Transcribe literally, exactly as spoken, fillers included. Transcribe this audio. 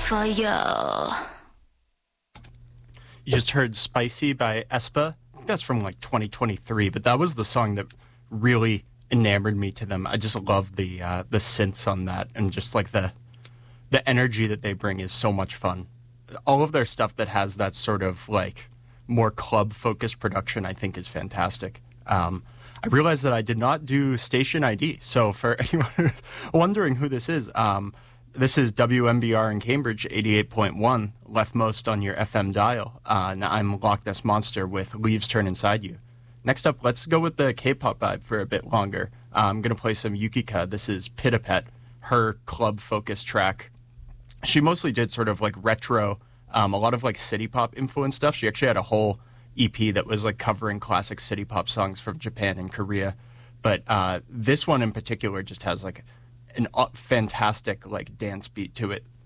for you. You just heard Spicy by aespa. I think that's from like twenty twenty-three, but that was the song that really enamored me to them. I just love the uh, the synths on that, and just like the the energy that they bring is so much fun. All of their stuff that has that sort of like more club focused production, I think, is fantastic. Um, I realized that I did not do station I D, so for anyone who's wondering who this is, um, this is W M B R in Cambridge, eighty-eight point one, leftmost on your F M dial. Uh, and I'm Loch Ness Monster with Leaves Turn Inside You. Next up, let's go with the K-pop vibe for a bit longer. Uh, I'm going to play some Yukika. This is Pitapet, her club-focused track. She mostly did sort of like retro, um, a lot of like city pop influence stuff. She actually had a whole E P that was like covering classic city pop songs from Japan and Korea. But uh, this one in particular just has like an uh, fantastic like dance beat to it.